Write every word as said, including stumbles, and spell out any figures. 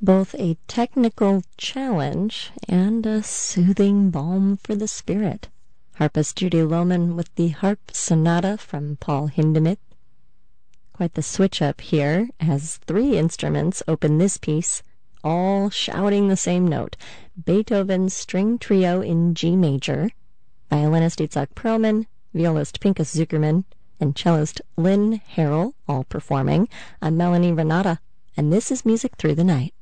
both a technical challenge and a soothing balm for the spirit. Harpist Judy Lohman with the Harp Sonata from Paul Hindemith. Quite the switch up here, as three instruments open this piece, all shouting the same note. Beethoven's String Trio in G major, violinist Itzhak Perlman, violist Pinchas Zukerman, and cellist Lynn Harrell, all performing. I'm Melanie Renata, and this is Music Through the Night.